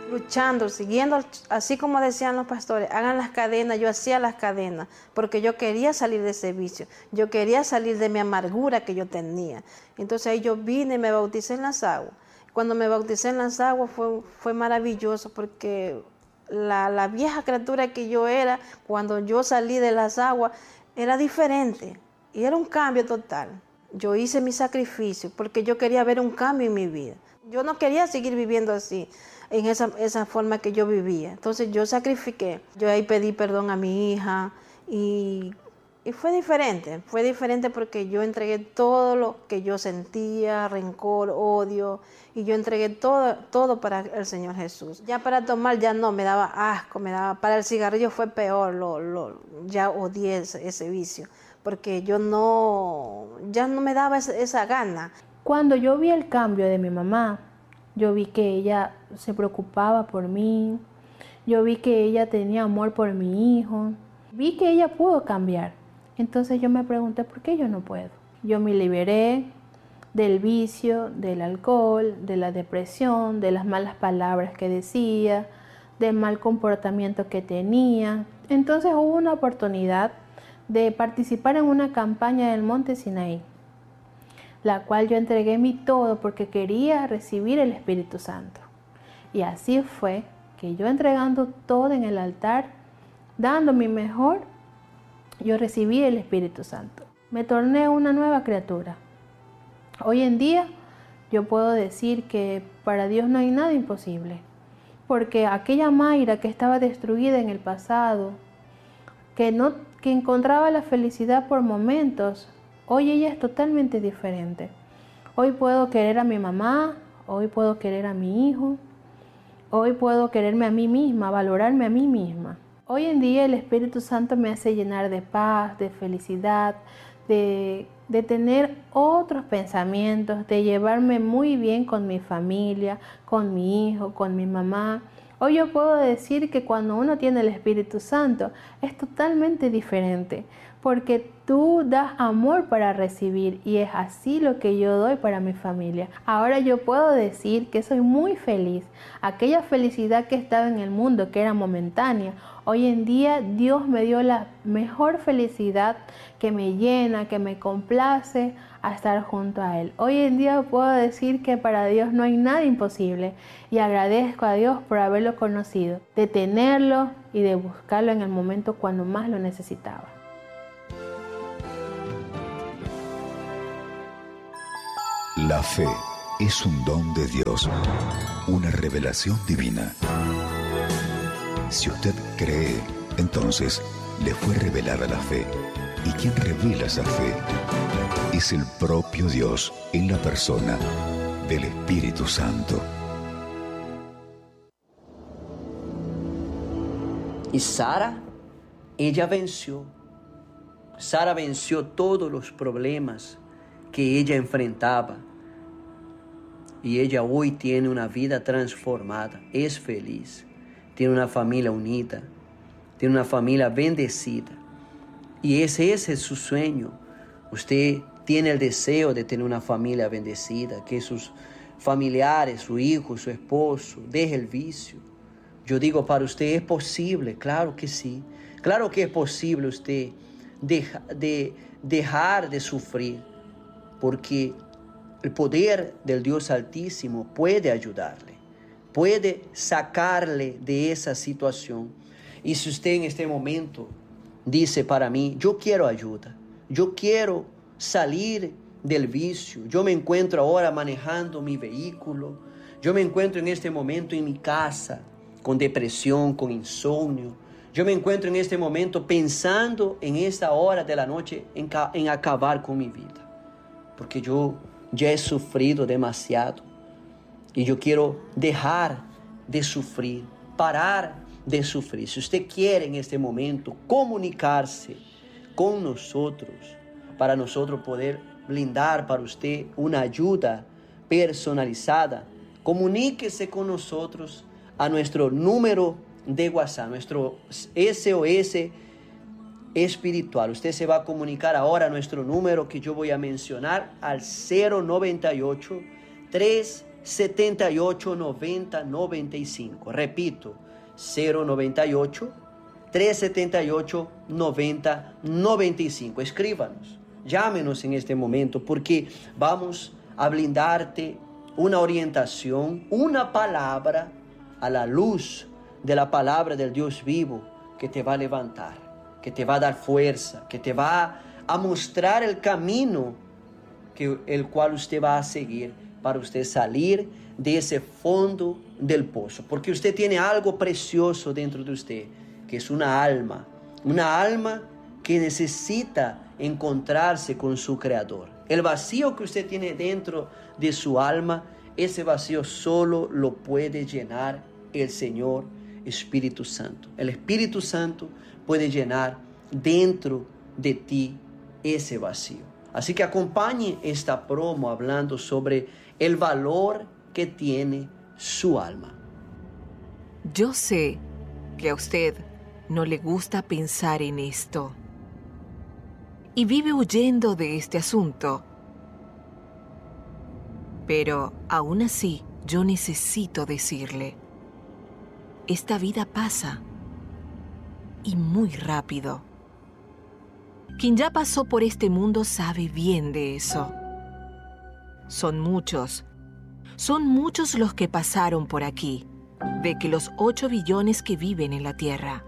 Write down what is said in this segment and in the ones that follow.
luchando, siguiendo, así como decían los pastores, hagan las cadenas. Yo hacía las cadenas porque yo quería salir de ese vicio, yo quería salir de mi amargura que yo tenía. Entonces ahí yo vine y me bauticé en las aguas. Cuando me bauticé en las aguas fue maravilloso, porque la vieja criatura que yo era, cuando yo salí de las aguas, era diferente y era un cambio total. Yo hice mi sacrificio porque yo quería ver un cambio en mi vida. Yo no quería seguir viviendo así, en esa forma que yo vivía. Entonces yo sacrifiqué. Yo ahí pedí perdón a mi hija y fue diferente porque yo entregué todo lo que yo sentía, rencor, odio, y yo entregué todo para el Señor Jesús. Ya para tomar ya no, me daba asco, para el cigarrillo fue peor, ya odié ese vicio, porque ya no me daba esa gana. Cuando yo vi el cambio de mi mamá, yo vi que ella se preocupaba por mí, yo vi que ella tenía amor por mi hijo, vi que ella pudo cambiar. Entonces yo me pregunté, ¿por qué yo no puedo? Yo me liberé del vicio, del alcohol, de la depresión, de las malas palabras que decía, del mal comportamiento que tenía. Entonces hubo una oportunidad de participar en una campaña del Monte Sinaí, la cual yo entregué mi todo porque quería recibir el Espíritu Santo. Y así fue que yo, entregando todo en el altar, dando mi mejor, yo recibí el Espíritu Santo. Me torné una nueva criatura. Hoy en día yo puedo decir que para Dios no hay nada imposible, porque aquella Mayra que estaba destruida en el pasado, que encontraba la felicidad por momentos, hoy ella es totalmente diferente. Hoy puedo querer a mi mamá, hoy puedo querer a mi hijo, hoy puedo quererme a mí misma, valorarme a mí misma. Hoy en día el Espíritu Santo me hace llenar de paz, de felicidad, de tener otros pensamientos, de llevarme muy bien con mi familia, con mi hijo, con mi mamá. Hoy yo puedo decir que cuando uno tiene el Espíritu Santo es totalmente diferente, porque tú das amor para recibir, y es así lo que yo doy para mi familia. Ahora yo puedo decir que soy muy feliz. Aquella felicidad que estaba en el mundo, que era momentánea, hoy en día Dios me dio la mejor felicidad, que me llena, que me complace a estar junto a Él. Hoy en día puedo decir que para Dios no hay nada imposible, y agradezco a Dios por haberlo conocido, de tenerlo y de buscarlo en el momento cuando más lo necesitaba. La fe es un don de Dios, una revelación divina. Si usted cree, entonces le fue revelada la fe. ¿Y quien revela esa fe? Es el propio Dios en la persona del Espíritu Santo. Y Sara, ella venció. Sara venció todos los problemas que ella enfrentaba. Y ella hoy tiene una vida transformada, es feliz, tiene una familia unida, tiene una familia bendecida. Y ese es su sueño. Usted tiene el deseo de tener una familia bendecida, que sus familiares, su hijo, su esposo, deje el vicio. Yo digo para usted, ¿es posible? Claro que sí. Claro que es posible usted dejar de sufrir, porque el poder del Dios Altísimo puede ayudarle, puede sacarle de esa situación. Y si usted en este momento dice para mí, yo quiero ayuda, yo quiero salir del vicio, yo me encuentro ahora manejando mi vehículo, yo me encuentro en este momento en mi casa con depresión, con insomnio, yo me encuentro en este momento pensando en esta hora de la noche en acabar con mi vida, porque yo ya he sufrido demasiado y yo quiero dejar de sufrir, parar de sufrir. Si usted quiere en este momento comunicarse con nosotros, para nosotros poder brindar para usted una ayuda personalizada, comuníquese con nosotros a nuestro número de WhatsApp, nuestro SOS espiritual. Usted se va a comunicar ahora a nuestro número que yo voy a mencionar, al 098 3 378 90 95. Repito, 098 378 90 95. Escríbanos, llámenos en este momento, porque vamos a brindarte una orientación, una palabra a la luz de la palabra del Dios vivo, que te va a levantar, que te va a dar fuerza, que te va a mostrar el camino el cual usted va a seguir para usted salir de ese fondo del pozo. Porque usted tiene algo precioso dentro de usted, que es una alma que necesita encontrarse con su Creador. El vacío que usted tiene dentro de su alma, ese vacío solo lo puede llenar el Señor Espíritu Santo. El Espíritu Santo puede llenar dentro de ti ese vacío. Así que acompañe esta promo hablando sobre el valor que tiene su alma. Yo sé que a usted no le gusta pensar en esto y vive huyendo de este asunto. Pero aún así, yo necesito decirle, esta vida pasa, y muy rápido. Quien ya pasó por este mundo sabe bien de eso. Son muchos los que pasaron por aquí, de que los 8 billones que viven en la Tierra.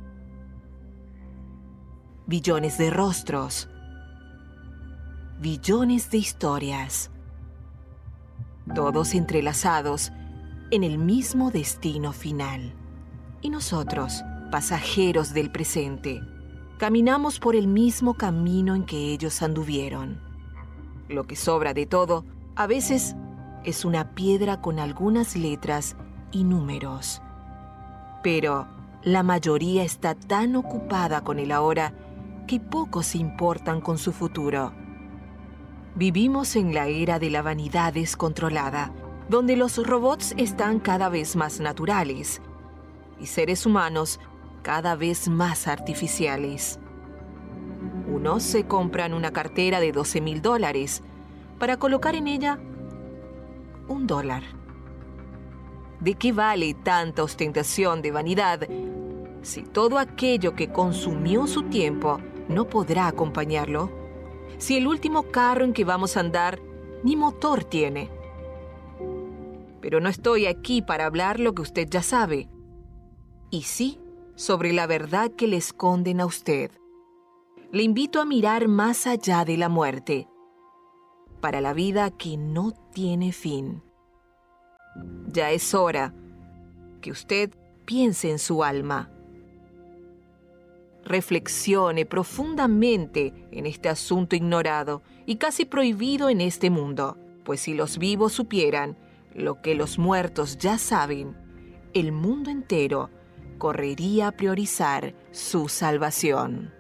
Billones de rostros, billones de historias, todos entrelazados en el mismo destino final. Y nosotros, pasajeros del presente, caminamos por el mismo camino en que ellos anduvieron. Lo que sobra de todo, a veces, es una piedra con algunas letras y números. Pero la mayoría está tan ocupada con el ahora que pocos se importan con su futuro. Vivimos en la era de la vanidad descontrolada, donde los robots están cada vez más naturales y seres humanos cada vez más artificiales. Unos se compran una cartera de $12,000 para colocar en ella $1. ¿De qué vale tanta ostentación de vanidad si todo aquello que consumió su tiempo no podrá acompañarlo? Si el último carro en que vamos a andar ni motor tiene. Pero no estoy aquí para hablar lo que usted ya sabe. Y sí, sobre la verdad que le esconden a usted. Le invito a mirar más allá de la muerte, para la vida que no tiene fin. Ya es hora que usted piense en su alma. Reflexione profundamente en este asunto ignorado y casi prohibido en este mundo, pues si los vivos supieran lo que los muertos ya saben, el mundo entero correría a priorizar su salvación.